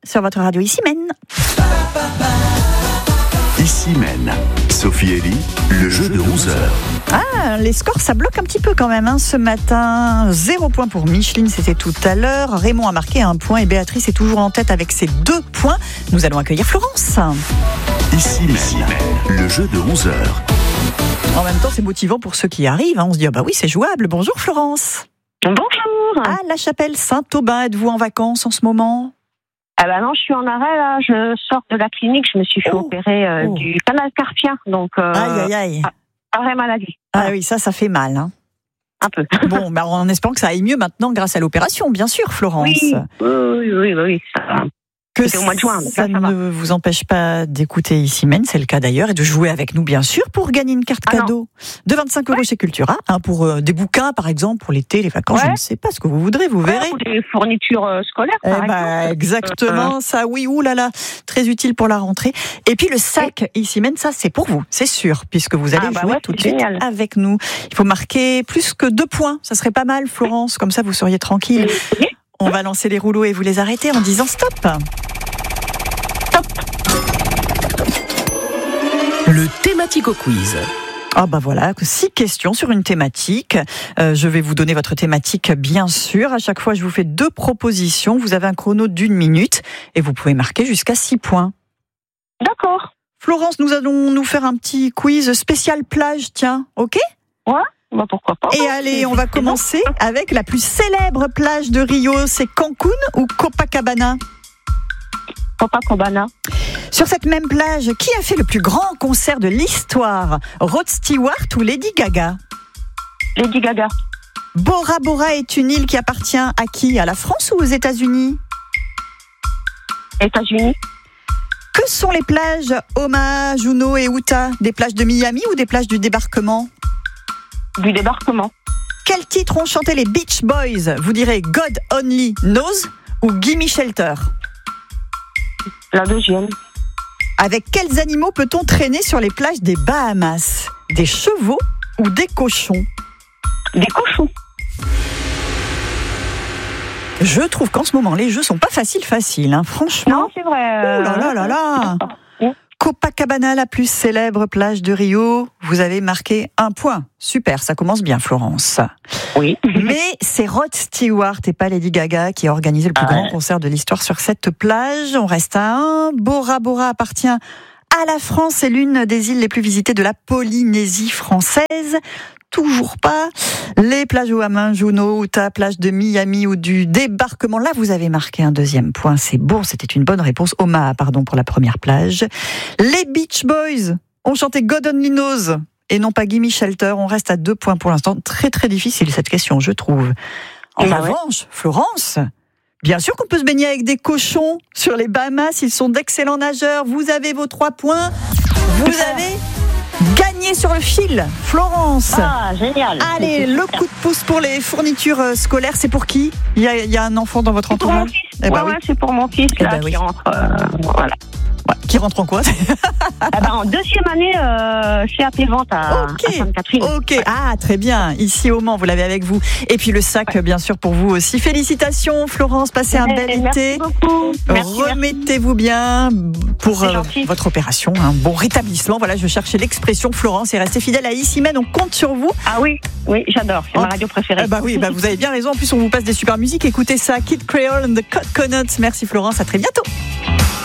sur votre radio Issy-Mène. Issy-Mène, Sophie Elie, le jeu de 11h. Ah, les scores, ça bloque un petit peu quand même ce matin. 0 point pour Micheline, c'était tout à l'heure. Raymond a marqué 1 point et Béatrice est toujours en tête avec ses 2 points. Nous allons accueillir Florence. Issy-Mène, le jeu de 11h. En même temps, c'est motivant pour ceux qui arrivent. On se dit, oui, c'est jouable. Bonjour Florence. Bonjour. À la Chapelle Saint-Aubin, êtes-vous en vacances en ce moment ? Non, je suis en arrêt là. Je sors de la clinique. Je me suis fait opérer du canal carpien, donc aïe. arrêt maladie. Ah oui, ça fait mal. Un peu. Bon, en espérant que ça aille mieux maintenant grâce à l'opération, bien sûr, Florence. Oui. Que c'était au mois de juin. Ça ne vous empêche pas d'écouter Issy-Mène, c'est le cas d'ailleurs, et de jouer avec nous, bien sûr, pour gagner une carte cadeau de 25 € chez Cultura, pour des bouquins, par exemple, pour l'été, les vacances, je ne sais pas ce que vous voudrez, vous verrez. Pour des fournitures scolaires, par exemple. Exactement, ça, oui, oulala, très utile pour la rentrée. Et puis le sac Issy-Mène, ça, c'est pour vous, c'est sûr, puisque vous allez jouer tout de suite avec nous. Il faut marquer plus que 2 points, ça serait pas mal, Florence, comme ça vous seriez tranquille. On va lancer les rouleaux et vous les arrêtez en disant stop. Le Thématico Quiz. Voilà, 6 questions sur une thématique. Je vais vous donner votre thématique, bien sûr. À chaque fois, je vous fais 2 propositions. Vous avez un chrono d'1 minute et vous pouvez marquer jusqu'à 6 points. D'accord. Florence, nous allons nous faire un petit quiz spécial plage, tiens, ok ? Ouais. Pourquoi pas. Et allez, on va commencer avec la plus célèbre plage de Rio. C'est Cancun ou Copacabana ? Copacabana. Sur cette même plage, qui a fait le plus grand concert de l'histoire ? Rod Stewart ou Lady Gaga ? Lady Gaga. Bora Bora est une île qui appartient à qui ? À la France ou aux États-Unis ? États-Unis. Que sont les plages Oma, Juno et Utah ? Des plages de Miami ou des plages du débarquement ? Du débarquement. Quel titre ont chanté les Beach Boys ? Vous direz God Only Knows ou Gimme Shelter ? La deuxième. Avec quels animaux peut-on traîner sur les plages des Bahamas ? Des chevaux ou des cochons ? Des cochons. Je trouve qu'en ce moment, les jeux sont pas faciles, franchement. Non, c'est vrai. Ouh là là. Copacabana, la plus célèbre plage de Rio. Vous avez marqué 1 point. Super, ça commence bien, Florence. Oui. Mais c'est Rod Stewart et pas Lady Gaga qui a organisé le plus grand concert de l'histoire sur cette plage. On reste à 1. Bora Bora appartient à la France. C'est l'une des îles les plus visitées de la Polynésie française. Toujours pas. Les plages Oahu, Juno, Utah, plage de Miami ou du débarquement. Là, vous avez marqué un 2e point. C'est bon, c'était une bonne réponse. Omaha, pour la première plage. Les Beach Boys ont chanté God Only Knows et non pas Gimme Shelter. On reste à 2 points pour l'instant. Très, très difficile cette question, je trouve. En revanche, Florence, bien sûr qu'on peut se baigner avec des cochons sur les Bahamas. Ils sont d'excellents nageurs. Vous avez vos 3 points. Vous avez gagné sur le fil, Florence. Génial. Allez, le coup de pouce pour les fournitures scolaires, c'est pour qui ? Il y a un enfant dans votre entourage ? C'est pour mon fils qui rentre. Qui rentre en quoi ? En 2e année chez AP Vente à Sainte-Catherine. Ok, très bien. Ici au Mans, vous l'avez avec vous. Et puis le sac, bien sûr, pour vous aussi. Félicitations, Florence. Passez un bel été. Merci beaucoup. Remettez-vous bien pour votre opération. Un bon rétablissement. Voilà, je cherchais l'expression, Florence. Et restez fidèle à Issy-Mène. On compte sur vous. Ah oui, j'adore. C'est ma radio préférée. Vous avez bien raison. En plus, on vous passe des super musiques. Écoutez ça. Kid Creole and the Coconuts. Merci, Florence. À très bientôt.